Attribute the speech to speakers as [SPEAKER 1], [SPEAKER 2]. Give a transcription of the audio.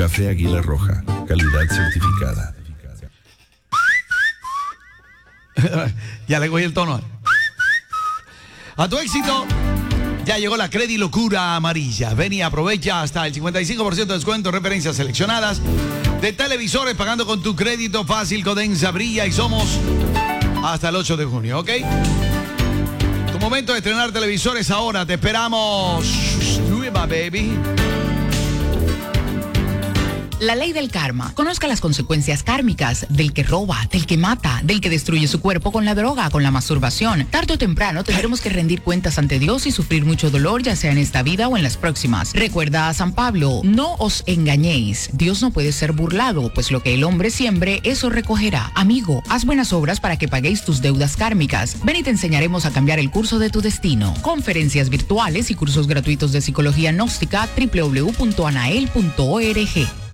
[SPEAKER 1] Café Águila Roja, calidad certificada.
[SPEAKER 2] Ya le cogí el tono. A tu éxito, ya llegó la Credilocura amarilla. Ven y aprovecha hasta el 55% de descuento en referencias seleccionadas de televisores pagando con tu crédito fácil. Codensa brilla y somos hasta el 8 de junio, ¿ok? Tu momento de estrenar televisores ahora. Te esperamos. Nueva, baby.
[SPEAKER 3] La ley del karma. Conozca las consecuencias kármicas del que roba, del que mata, del que destruye su cuerpo con la droga, con la masturbación. Tarde o temprano tendremos que rendir cuentas ante Dios y sufrir mucho dolor, ya sea en esta vida o en las próximas. Recuerda a San Pablo, no os engañéis. Dios no puede ser burlado, pues lo que el hombre siembre, eso recogerá. Amigo, haz buenas obras para que paguéis tus deudas kármicas. Ven y te enseñaremos a cambiar el curso de tu destino. Conferencias virtuales y cursos gratuitos de psicología gnóstica, www.anael.org.